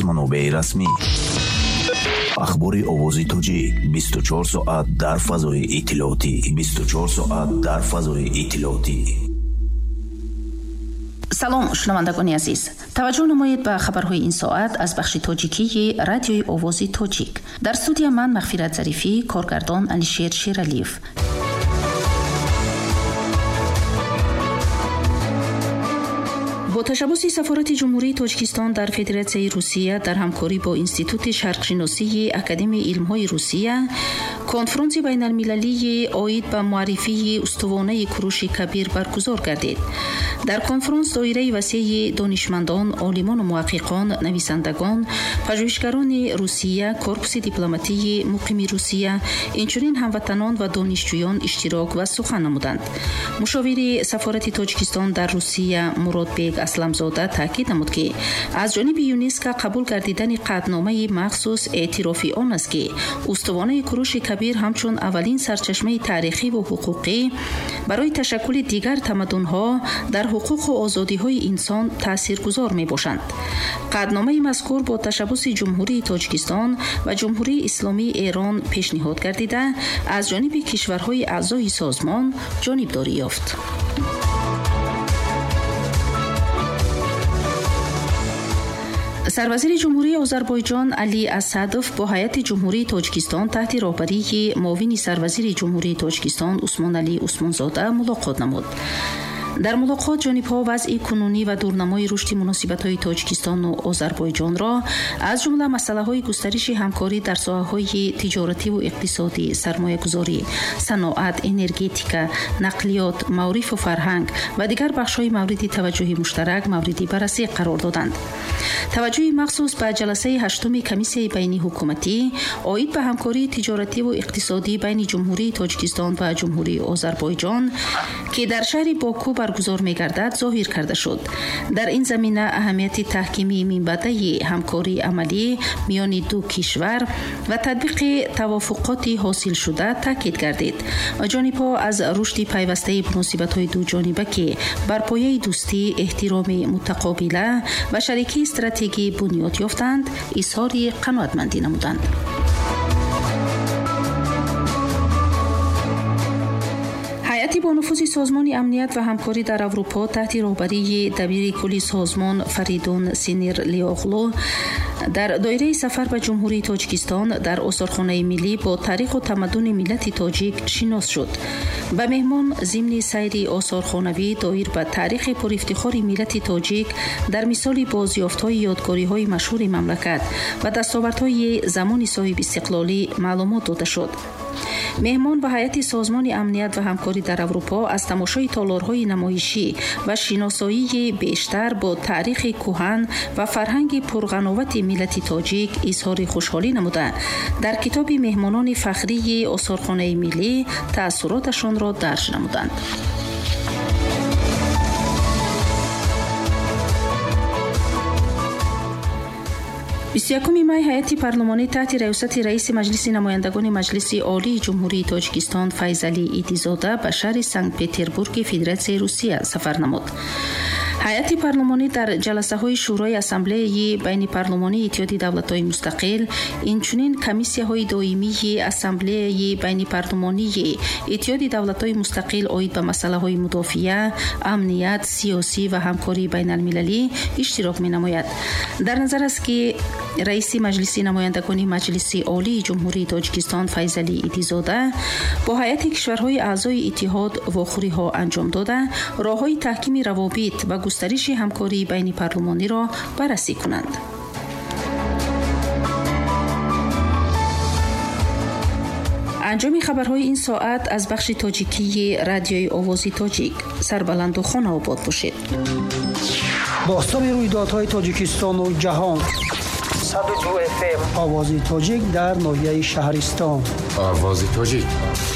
از منابع رسمی. اخبار آوازی تاجیک 24 ساعت در فضای اطلاعاتی. 24 ساعت در فضای اطلاعاتی. سلام شنوندگان عزیز، توجه نمایید به خبرهای این ساعت از بخش تاجیکی رادیوی آوازی تاجیک. در استودیو من مغفرت ظریفی، کارگردان علیشیر شیرالیف. با تشبث سفارت جمهوری تاجیکستان در فدراسیون روسیه در همکاری با انستیتوت شرقشناسی اکادمی علم‌های روسیه، کنفرانس بین المللی عاید به معرفی استوانه کوروش کبیر برگزار گردید. در کنفرانس دایره وسیع دانشمندان، عالمان و محققان، نویسندگان، پژوهشگران روسیه، کورپس دیپلماتی مقیم روسیه، اینچنین هموطنان و دانشجویان اشتراک و سخن نمودند. مشاور سفارت تاجیکستان در روسیه مراد بیگ اسلمزاده تاکید نمود که از جانب یونسکو قبول گردیدن قطعنامه مخصوص اعتراف آن است که استوانه کوروش کبیر همچون اولین سرچشمه تاریخی و حقوقی برای تشکل دیگر تمدن‌ها در حقوق و آزادی‌های انسان تاثیرگذار می‌باشند. قطعنامه مذکور با تشبث جمهوری تاجیکستان و جمهوری اسلامی ایران پیشنهاد گردیده از جانب کشورهای اعضای سازمان جانبداری یافت. سروزیر جمهوری آذربایجان علی اسدوف با هیئت جمهوری تاجیکستان تحت راهبری معاون سروزیر جمهوری تاجیکستان عثمان علی عثمانزاده ملاقات نمود. در ملاقات جانب‌ها وضع کنونی و دورنمای رشد مناسبت‌های تاجیکستان و آذربایجان را از جمله مسائل گسترش همکاری در ساحه‌های تجارتی و اقتصادی، سرمایه‌گذاری، صنعت، انرژتیک، نقلیات، معارف و فرهنگ و دیگر بخش‌های مورد توجه مشترک مورد بررسی قرار دادند. توجه مخصوص به جلسه هشتم کمیسیون بین حکومتی عاید به همکاری تجارتی و اقتصادی بین جمهوری تاجیکستان و جمهوری آذربایجان که در شهر باکو برگزار می‌گردد ظاهر کرده شد. در این زمینه اهمیت تحکیم منبع همکاری عملی میان دو کشور و تطبیق توافقات حاصل شده تاکید گردید. جانب‌ها از رشد پیوسته مناسبت‌های دو جانبه که بر پایه دوستی، احترام متقابل و شریکی استراتژی بنیاد یافتند اظهار قناعتمندی نمودند. هیئت با نفوذ سازمان امنیت و همکاری در اروپا تحت راهبری دبیر کل سازمان فریدون سینیرلیوغلو در دایره سفر به جمهوری تاجیکستان در آثارخانه ملی با تاریخ و تمدن ملت تاجیک شناس شد. و مهمان ضمن سیر آثارخانوی دایر به تاریخ پرافتخار ملت تاجیک در مثال بازیافت‌های یادگاری‌های مشهور مملکت و دستاوردهای زمان صاحب استقلالی معلومات داده شد. مهمان و هیئت سازمان امنیت و همکاری در اروپا از تماشای تالارهای نمایشی و شناسایی بیشتر با تاریخ کهن و فرهنگ پرغناوت ملت تاجیک اظهار خوشحالی نمودند. در کتاب مهمانان فخری آثارخانه ملی تأثیراتشان را درج نمودند. 21 می هیئت پارلمانی تحت ریاست رئیس مجلس نمایندگان مجلس عالی جمهوری تاجیکستان فیض علی ایتیزاده به شهر سنت پترزبورگ فدراسیون روسیه سفر نمود. هیئت پارلمانی در جلسه‌های شورای اسامبله بین پارلمانی اتحادیه دولت‌های مستقل، اینچنین کمیسیه‌های دائمی اسامبله بین پارلمانی اتحادیه دولت‌های مستقل عاید به مسائل‌های مدافعه، امنیت، سیاسی و همکاری بین المللی اشتراک می‌نماید. در نظر است که رئیس مجلس نمایندگان مجلس عالی جمهوری تاجیکستان فیض علی ایتیزاده با هیئت کشورهای اعضای اتحاد واخوری‌ها انجام داده راه‌های تحکیم روابط و گسترش همکاری بین پارلمانی را بررسی کنند. انجام خبرهای این ساعت از بخش تاجیکی رادیوی آوازی تاجیک. سربلند و خانه آباد باشید. باستاب رویدادهای تاجیکستان و جهان. 102 FM آوازی تاجیک در ناحیه شهرستان. آوازی تاجیک